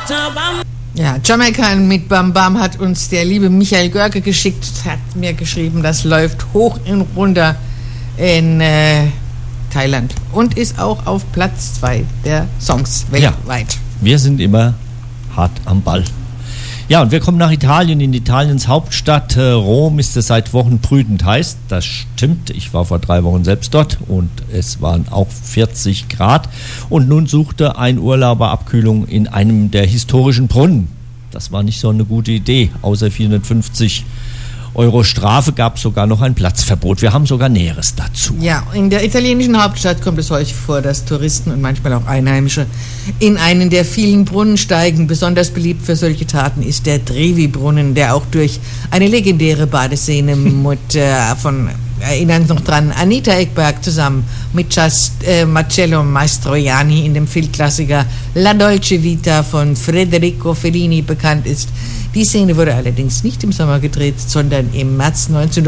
Ja, Jamaika mit Bam Bam hat uns der liebe Michael Görke geschickt, hat mir geschrieben, das läuft hoch und runter in Thailand und ist auch auf Platz 2 der Songs weltweit. Ja, wir sind immer hart am Ball. Ja, und wir kommen nach Italien, in Italiens Hauptstadt Rom ist es seit Wochen brütend heiß. Das stimmt, ich war vor 3 Wochen selbst dort und es waren auch 40 Grad. Und nun suchte ein Urlauber Abkühlung in einem der historischen Brunnen. Das war nicht so eine gute Idee. Außer 450 € Strafe gab es sogar noch ein Platzverbot. Wir haben sogar Näheres dazu. Ja, in der italienischen Hauptstadt kommt es häufig vor, dass Touristen und manchmal auch Einheimische in einen der vielen Brunnen steigen. Besonders beliebt für solche Taten ist der Trevi-Brunnen, der auch durch eine legendäre Badeszene mit erinnern Sie noch dran, Anita Ekberg zusammen mit Marcello Mastroianni in dem Filmklassiker La Dolce Vita von Federico Fellini bekannt ist. Die Szene wurde allerdings nicht im Sommer gedreht, sondern im März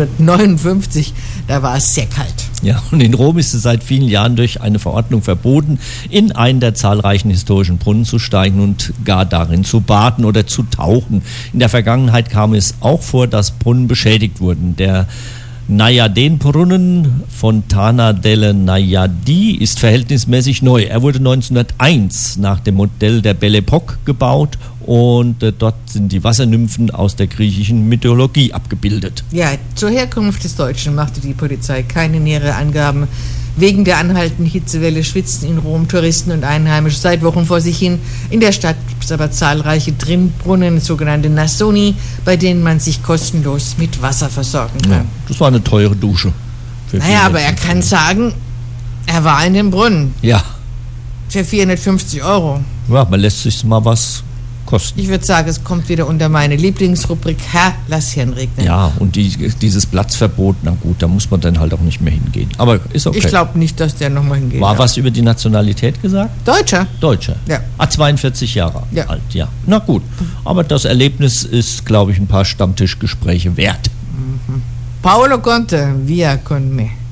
1959. Da war es sehr kalt. Ja, und in Rom ist es seit vielen Jahren durch eine Verordnung verboten, in einen der zahlreichen historischen Brunnen zu steigen und gar darin zu baden oder zu tauchen. In der Vergangenheit kam es auch vor, dass Brunnen beschädigt wurden. Der Najaden-Brunnen Fontana delle Najadi ist verhältnismäßig neu. Er wurde 1901 nach dem Modell der Belle Époque gebaut und dort sind die Wassernymphen aus der griechischen Mythologie abgebildet. Ja, zur Herkunft des Deutschen machte die Polizei keine nähere Angaben. Wegen der anhaltenden Hitzewelle schwitzten in Rom Touristen und Einheimische seit Wochen vor sich hin. In der Stadt gibt es aber zahlreiche Trinkbrunnen, sogenannte Nassoni, bei denen man sich kostenlos mit Wasser versorgen kann. Ja, das war eine teure Dusche. Naja, aber er kann sagen, er war in dem Brunnen. Ja. Für 450 €. Ja, man lässt sich mal was kosten. Ich würde sagen, es kommt wieder unter meine Lieblingsrubrik, Herr, lass Hirn regnen. Ja, und dieses Platzverbot, na gut, da muss man dann halt auch nicht mehr hingehen. Aber ist okay. Ich glaube nicht, dass der nochmal hingeht. War was über die Nationalität gesagt? Deutscher. Ja. 42 Jahre alt, ja. Na gut, aber das Erlebnis ist, glaube ich, ein paar Stammtischgespräche wert. Paolo Conte, via con me.